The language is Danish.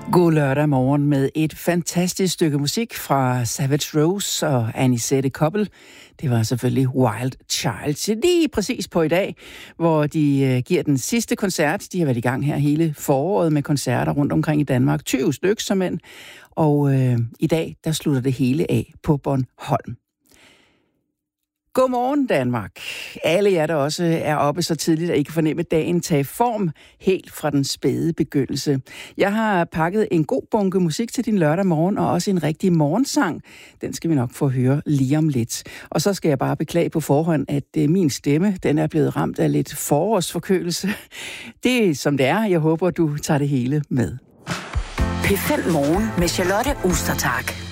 God lørdag morgen med et fantastisk stykke musik fra Savage Rose og Anisette Koppel. Det var selvfølgelig Wild Child. Lige præcis på i dag, hvor de giver den sidste koncert. De har været i gang her hele foråret med koncerter rundt omkring i Danmark. 20 stykker som end. Og i dag, der slutter det hele af på Bornholm. Godmorgen Danmark. Alle jer, der også er oppe så tidligt, at I kan fornemme dagen tage form helt fra den spæde begyndelse. Jeg har pakket en god bunke musik til din lørdag morgen, og også en rigtig morgensang. Den skal vi nok få høre lige om lidt. Og så skal jeg bare beklage på forhånd, at min stemme, den er blevet ramt af lidt forårsforkølelse. Det er som det er. Jeg håber, du tager det hele med. P5 Morgen med Charlotte Ostertag.